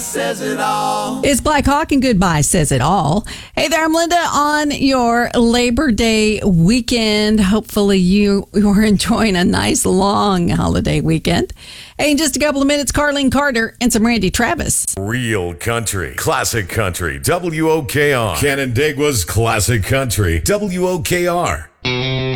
says it all. It's Black Hawk and Goodbye Says It All. Hey there, I'm Linda on your Labor Day weekend. Hopefully you are enjoying a nice long holiday weekend. Hey, in just a couple of minutes, Carlene Carter and some Randy Travis. Real country, classic country, WOKR. Canandaigua's classic country, WOKR.